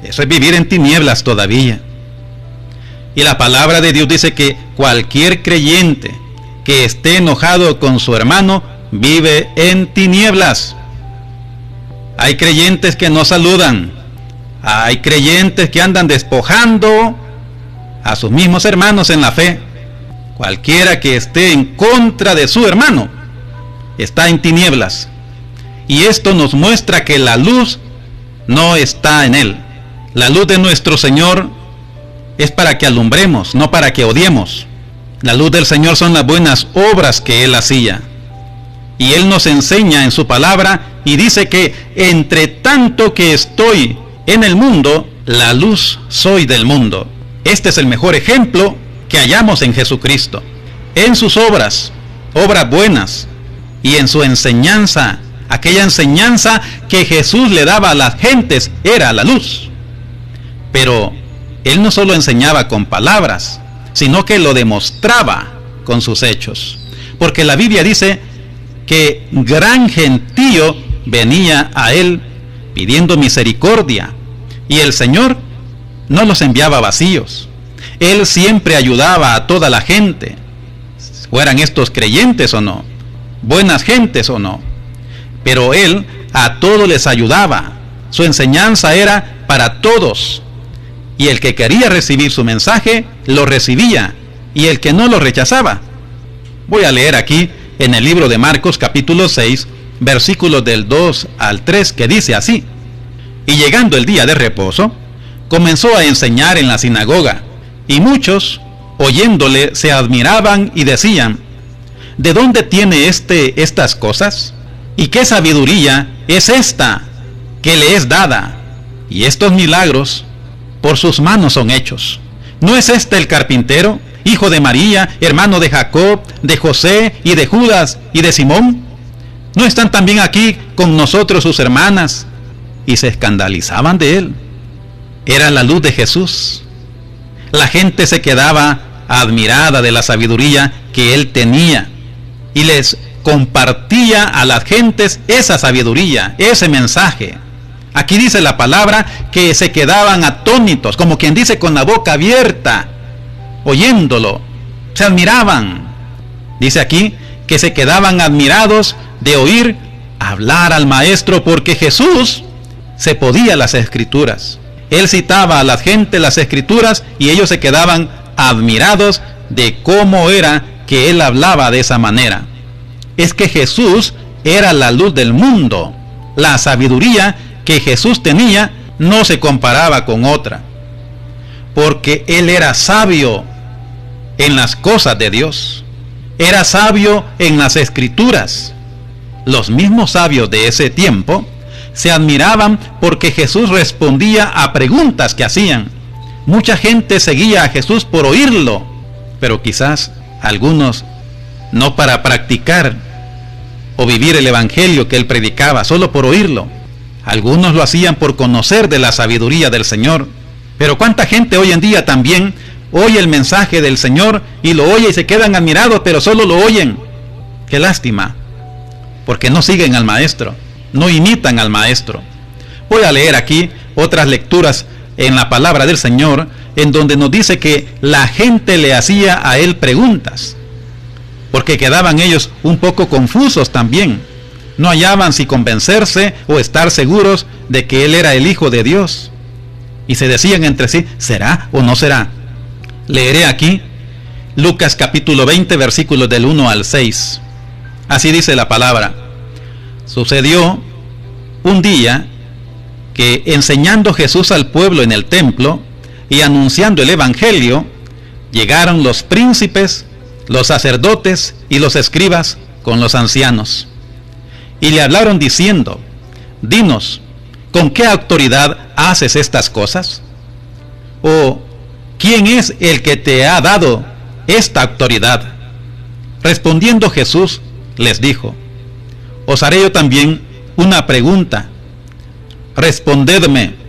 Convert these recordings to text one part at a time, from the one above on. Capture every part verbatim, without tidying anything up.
Eso es vivir en tinieblas todavía. Y la palabra de Dios dice que cualquier creyente que esté enojado con su hermano vive en tinieblas. Hay creyentes que no saludan. Hay creyentes que andan despojando a sus mismos hermanos en la fe. Cualquiera que esté en contra de su hermano está en tinieblas. Y esto nos muestra que la luz no está en él. La luz de nuestro Señor es para que alumbremos, no para que odiemos. La luz del Señor son las buenas obras que Él hacía. Y Él nos enseña en su palabra y dice que entre tanto que estoy en el mundo, la luz soy del mundo. Este es el mejor ejemplo que hallamos en Jesucristo. En sus obras, obras buenas, y en su enseñanza, aquella enseñanza que Jesús le daba a las gentes, era la luz. Pero Él no solo enseñaba con palabras, sino que lo demostraba con sus hechos. Porque la Biblia dice que gran gentío venía a Él pidiendo misericordia, y el Señor no los enviaba vacíos. Él siempre ayudaba a toda la gente, fueran estos creyentes o no, buenas gentes o no. Pero Él a todos les ayudaba. Su enseñanza era para todos. Y el que quería recibir su mensaje, lo recibía. Y el que no, lo rechazaba. Voy a leer aquí en el libro de Marcos capítulo seis, versículos del dos al tres, que dice así: Y llegando el día de reposo, comenzó a enseñar en la sinagoga, y muchos, oyéndole, se admiraban y decían: ¿De dónde tiene éste estas cosas? ¿Y qué sabiduría es esta que le es dada? Y estos milagros por sus manos son hechos. ¿No es este el carpintero, hijo de María, hermano de Jacob, de José y de Judas y de Simón? ¿No están también aquí con nosotros sus hermanas? Y se escandalizaban de él. Era la luz de Jesús. La gente se quedaba admirada de la sabiduría que él tenía y les compartía a las gentes esa sabiduría, ese mensaje. Aquí dice la palabra que se quedaban atónitos, como quien dice, con la boca abierta, oyéndolo. Se admiraban. Dice aquí que se quedaban admirados de oír hablar al maestro, porque Jesús se podía las escrituras. Él citaba a la gente las escrituras y ellos se quedaban admirados de cómo era que él hablaba de esa manera. Es que Jesús era la luz del mundo. La sabiduría que Jesús tenía no se comparaba con otra, porque él era sabio en las cosas de Dios. Era sabio en las escrituras. Los mismos sabios de ese tiempo se admiraban porque Jesús respondía a preguntas que hacían. Mucha gente seguía a Jesús por oírlo, pero quizás algunos no para practicar o vivir el evangelio que él predicaba, solo por oírlo. Algunos lo hacían por conocer de la sabiduría del Señor. Pero cuánta gente hoy en día también oye el mensaje del Señor y lo oye y se quedan admirados, pero solo lo oyen. Qué lástima, porque no siguen al maestro, no imitan al maestro. Voy a leer aquí otras lecturas en la palabra del Señor, en donde nos dice que la gente le hacía a él preguntas, porque quedaban ellos un poco confusos también. No hallaban si convencerse o estar seguros de que él era el Hijo de Dios. Y se decían entre sí: ¿será o no será? Leeré aquí Lucas capítulo veinte, versículos del uno al seis. Así dice la palabra: Sucedió un día que, enseñando Jesús al pueblo en el templo y anunciando el evangelio, llegaron los príncipes, los sacerdotes y los escribas con los ancianos. Y le hablaron diciendo: Dinos, ¿con qué autoridad haces estas cosas? ¿O quién es el que te ha dado esta autoridad? Respondiendo Jesús les dijo: Os haré yo también una pregunta. Respondedme.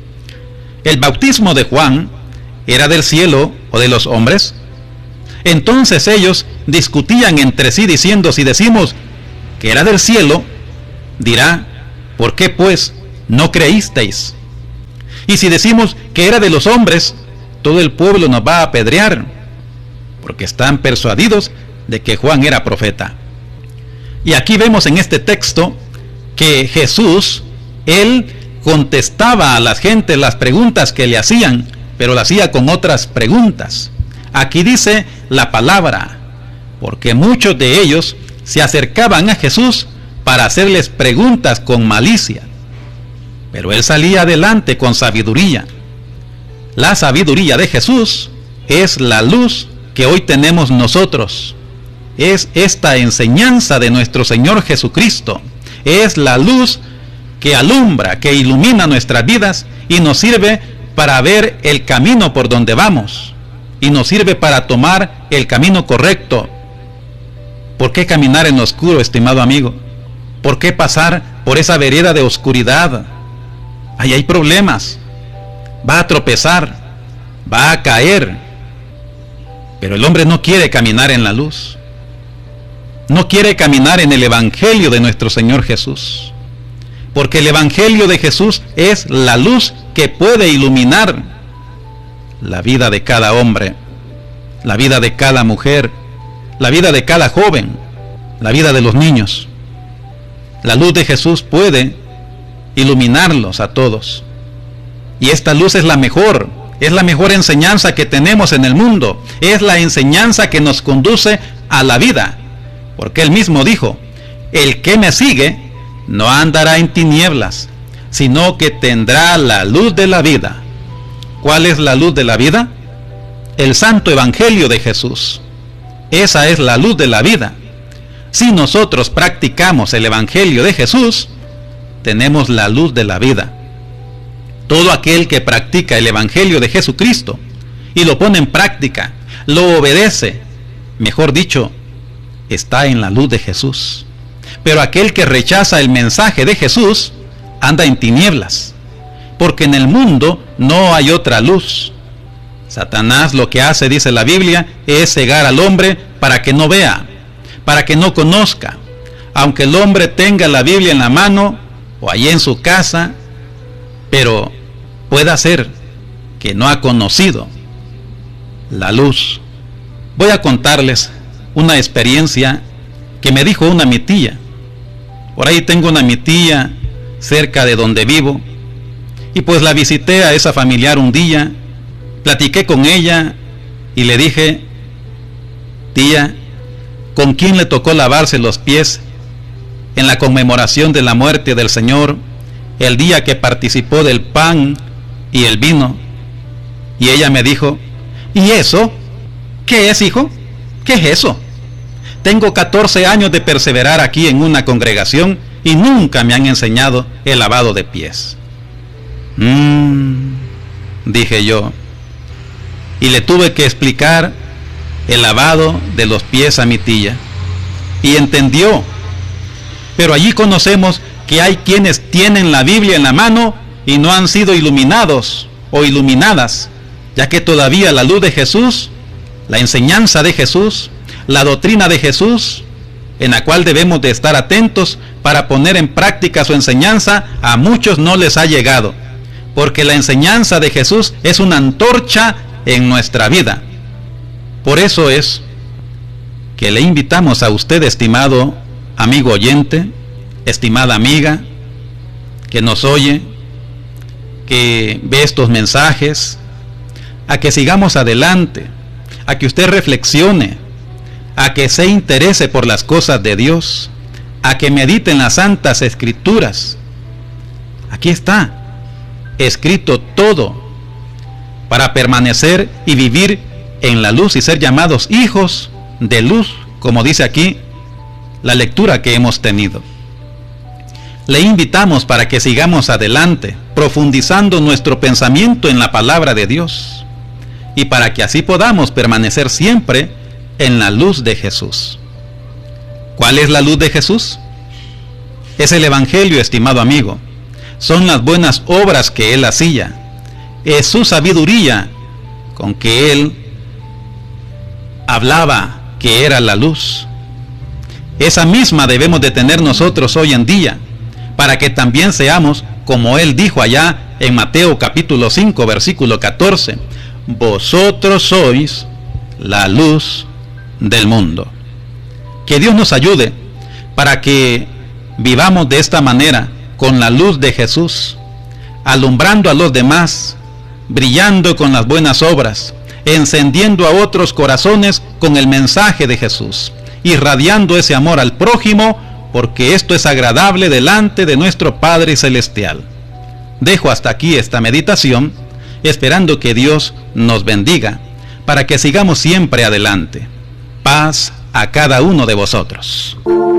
¿El bautismo de Juan era del cielo o de los hombres? Entonces ellos discutían entre sí diciendo: si decimos que era del cielo, dirá: ¿por qué pues no creísteis? Y si decimos que era de los hombres, todo el pueblo nos va a apedrear, porque están persuadidos de que Juan era profeta. Y aquí vemos en este texto que Jesús, él contestaba a la gente las preguntas que le hacían, pero lo hacía con otras preguntas. Aquí dice la palabra, porque muchos de ellos se acercaban a Jesús para hacerles preguntas con malicia, pero él salía adelante con sabiduría. La sabiduría de Jesús es la luz que hoy tenemos nosotros. Es esta enseñanza de nuestro Señor Jesucristo. Es la luz que alumbra, que ilumina nuestras vidas y nos sirve para ver el camino por donde vamos. Y nos sirve para tomar el camino correcto. ¿Por qué caminar en lo oscuro, estimado amigo? ¿Por qué pasar por esa vereda de oscuridad? Ahí hay problemas. Va a tropezar, va a caer. Pero el hombre no quiere caminar en la luz. No quiere caminar en el Evangelio de nuestro Señor Jesús. Porque el Evangelio de Jesús es la luz que puede iluminar la vida de cada hombre, la vida de cada mujer, la vida de cada joven, la vida de los niños. La luz de Jesús puede iluminarlos a todos. Y esta luz es la mejor, es la mejor enseñanza que tenemos en el mundo. Es la enseñanza que nos conduce a la vida. Porque él mismo dijo, el que me sigue no andará en tinieblas, sino que tendrá la luz de la vida. ¿Cuál es la luz de la vida? El santo evangelio de Jesús. Esa es la luz de la vida. Si nosotros practicamos el evangelio de Jesús, tenemos la luz de la vida. Todo aquel que practica el evangelio de Jesucristo y lo pone en práctica, lo obedece, mejor dicho, está en la luz de Jesús. Pero aquel que rechaza el mensaje de Jesús anda en tinieblas, porque en el mundo no hay otra luz. Satanás lo que hace, dice la Biblia, es cegar al hombre para que no vea, para que no conozca. Aunque el hombre tenga la Biblia en la mano o allí en su casa, pero pueda ser que no ha conocido la luz. Voy a contarles una experiencia que me dijo una mi tía. Por ahí tengo una mi tía cerca de donde vivo, y pues la visité a esa familiar un día, platiqué con ella y le dije, tía, ¿con quién le tocó lavarse los pies en la conmemoración de la muerte del Señor, el día que participó del pan y el vino? Y ella me dijo, ¿y eso? ¿Qué es, hijo? ¿Qué es eso? Tengo catorce años de perseverar aquí en una congregación y nunca me han enseñado el lavado de pies. Mmm, dije yo, y le tuve que explicar el lavado de los pies a mi tía, y entendió. Pero allí conocemos que hay quienes tienen la Biblia en la mano y no han sido iluminados o iluminadas, ya que todavía la luz de Jesús, la enseñanza de Jesús, la doctrina de Jesús, en la cual debemos de estar atentos para poner en práctica su enseñanza, a muchos no les ha llegado, porque la enseñanza de Jesús es una antorcha en nuestra vida. Por eso es que le invitamos a usted, estimado amigo oyente, estimada amiga, que nos oye, que ve estos mensajes, a que sigamos adelante, a que usted reflexione, a que se interese por las cosas de Dios, a que medite en las santas escrituras. Aquí está escrito todo para permanecer y vivir en la luz y ser llamados hijos de luz, como dice aquí la lectura que hemos tenido. Le invitamos para que sigamos adelante, profundizando nuestro pensamiento en la palabra de Dios, y para que así podamos permanecer siempre en la luz de Jesús. ¿Cuál es la luz de Jesús? Es el evangelio, estimado amigo. Son las buenas obras que Él hacía. Es su sabiduría con que Él hablaba que era la luz. Esa misma debemos de tener nosotros hoy en día, para que también seamos, como Él dijo allá en Mateo capítulo cinco, versículo catorce, vosotros sois la luz del mundo. Que Dios nos ayude para que vivamos de esta manera, con la luz de Jesús, alumbrando a los demás, brillando con las buenas obras, encendiendo a otros corazones con el mensaje de Jesús, irradiando ese amor al prójimo, porque esto es agradable delante de nuestro Padre Celestial. Dejo hasta aquí esta meditación, esperando que Dios nos bendiga, para que sigamos siempre adelante. Paz a cada uno de vosotros.